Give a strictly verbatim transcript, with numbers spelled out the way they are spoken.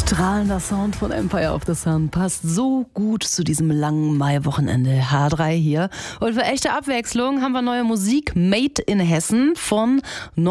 Strahlender Sound von Empire of the Sun passt so gut zu diesem langen Maiwochenende. H drei hier. Und für echte Abwechslung haben wir neue Musik Made in Hessen von